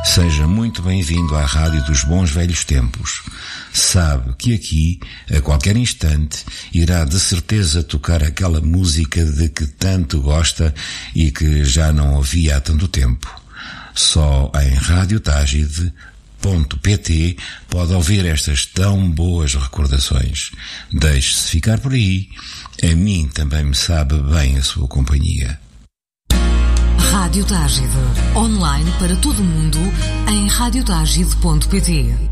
Seja muito bem-vindo à Rádio dos Bons Velhos Tempos. Sabe que aqui, a qualquer instante, irá de certeza tocar aquela música de que tanto gosta e que já não ouvia há tanto tempo. Só em radiotagide.pt pode ouvir estas tão boas recordações. Deixe-se ficar por aí. A mim também me sabe bem a sua companhia. Rádio Tágide, online para todo o mundo em radiotagide.pt.